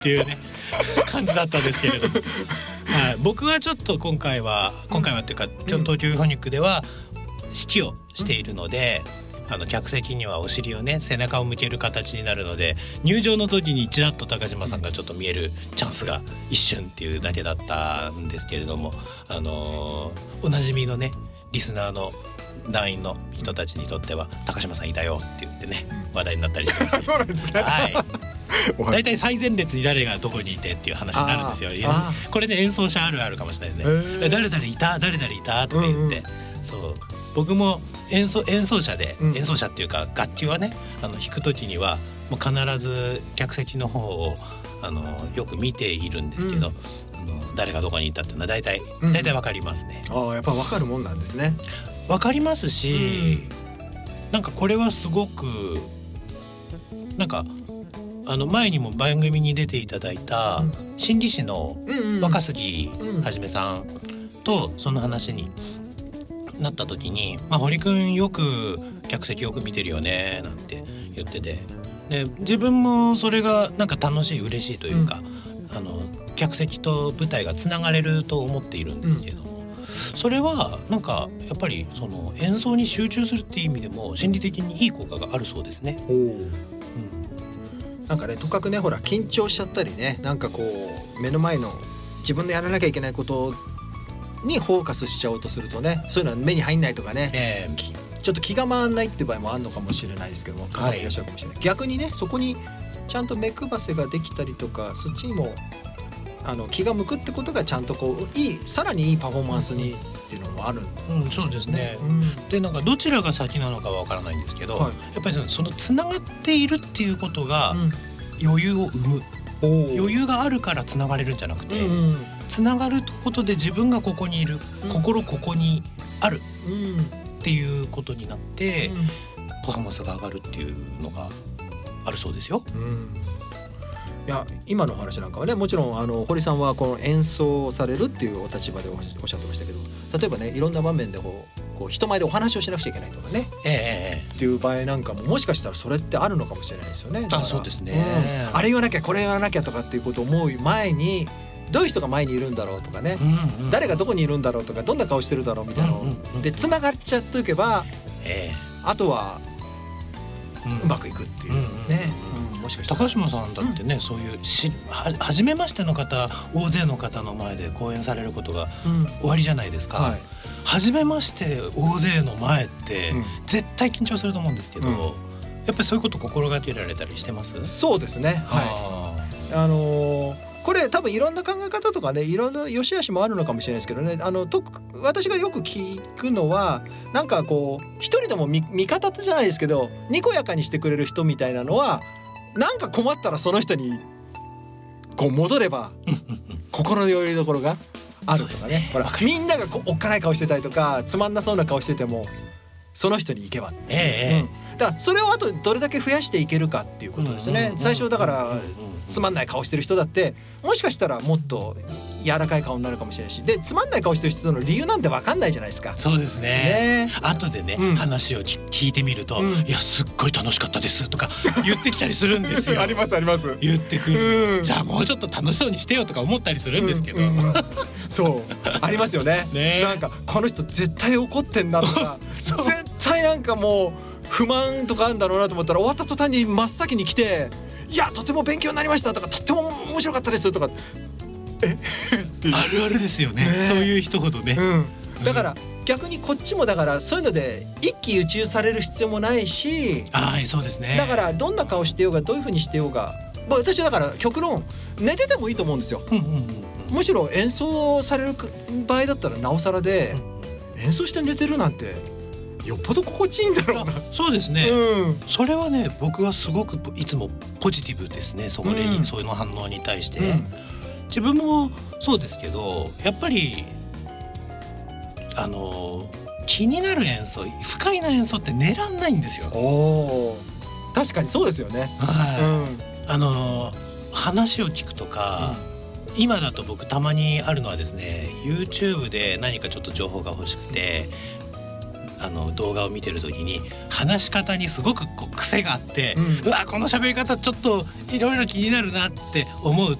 っていうね感じだったんですけれども、はい、僕はちょっと今回はっていうか東京ユーフォニックでは指揮をしているので、客席にはお尻をね背中を向ける形になるので、入場の時にちらっと高島さんがちょっと見えるチャンスが一瞬っていうだけだったんですけれども、おなじみのねリスナーの団員の人たちにとっては高島さんいたよって言ってね話題になったりしてましたそうなんですね。 はいだいたい最前列に誰がどこにいてっていう話になるんですよ。これね演奏者あるあるかもしれないですね。誰々いたとか言って、そう僕も演奏者で、演奏者っていうか楽器はね弾く時にはもう必ず客席の方をよく見ているんですけど、誰がどこにいたっていうのは大体わかりますね。 やっぱわかるもんなんですね。 わかりますし、なんかこれはすごくなんか前にも番組に出ていただいた心理師の若杉はじめさんとその話になった時に、堀くんよく客席よく見てるよねなんて言ってて、で自分もそれがなんか楽しい嬉しいというか、客席と舞台がつながれると思っているんですけど、それはなんかやっぱりその演奏に集中するっていう意味でも心理的にいい効果があるそうですね。 なんかねとかくねほら緊張しちゃったりね、なんかこう目の前の自分でやらなきゃいけないことにフォーカスしちゃおうとするとね、そういうのは目に入んないとかね、ちょっと気が回んないっていう場合もあるのかもしれないですけども、方もいらっしゃるかもしれない、逆にねそこにちゃんと目配せができたりとか、そっちにも気が向くってことがちゃんとこうさらにいいパフォーマンスにっていうのもあるんですね。 そうですね。でなんかどちらが先なのかはわからないんですけど、やっぱりそのつながっているっていうことが余裕を生む、余裕があるからつながれるんじゃなくて、つながることで自分がここにいる、心ここにあるっていうことになって、パフォーマンスが上がるっていうのがあるそうですよ。 いや今のお話なんかはね、もちろん堀さんはこの演奏されるっていうお立場でおっしゃってましたけど、例えばねいろんな場面でこう人前でお話をしなくちゃいけないとかね、っていう場合なんかももしかしたらそれってあるのかもしれないですよね。 そうですね、 あれ言わなきゃこれ言わなきゃとかっていうことを思う前に、どういう人が前にいるんだろうとかね、誰がどこにいるんだろうとか、どんな顔してるだろうみたいなのでつながっちゃっておけば、あとはうまくいくっていうね。もしかしたら高島さんだってね、そういう初めましての方、大勢の方の前で講演されることが終わりじゃないですか。初めまして大勢の前って絶対緊張すると思うんですけど、やっぱりそういうこと心がけられたりしてます？ そうですね。これ多分いろんな考え方とかね、いろんな良し悪しもあるのかもしれないですけどね、私がよく聞くのは、なんかこう一人でも味方じゃないですけど、にこやかにしてくれる人みたいなのは、なんか困ったらその人にこう戻れば心のよりどころがあるとかね。ほらみんながおっかない顔してたりとか、つまんなそうな顔しててもその人に行けば、だからそれをあとどれだけ増やしていけるかっていうことですね。最初だからつまんない顔してる人だってもしかしたらもっと柔らかい顔になるかもしれないし、でつまんない顔してる人の理由なんて分かんないじゃないですか。 そうですね。後でね、話を聞いてみると、いやすっごい楽しかったですとか言ってきたりするんですよ。 ありますあります。 言ってくる、じゃあもうちょっと楽しそうにしてよとか思ったりするんですけど、 そうありますよね。なんかこの人絶対怒ってんなとか絶対なんかもう不満とかあるんだろうなと思ったら、終わった途端に真っ先に来て、いやとても勉強になりましたとか、とっても面白かったですとかあるあるですよね。そういう人ほどね。 だから逆にこっちもだからそういうので一喜一憂される必要もないし、 そうですね。 だからどんな顔してようがどういう風にしてようが、私はだから極論寝ててもいいと思うんですよ。むしろ演奏される場合だったらなおさらで、演奏して寝てるなんてよっぽど心地いいんだろうな。 そうですね、それはね僕はすごくいつもポジティブですね。そういうの反応に対して、自分もそうですけど、やっぱり気になる演奏、不快な演奏って寝らんないんですよ。 確かにそうですよね。 話を聞くとか、今だと僕たまにあるのはですね、 YouTube で何かちょっと情報が欲しくて動画を見てる時に話し方にすごくこう癖があって、 うんうわこの喋り方ちょっといろいろ気になるなって思う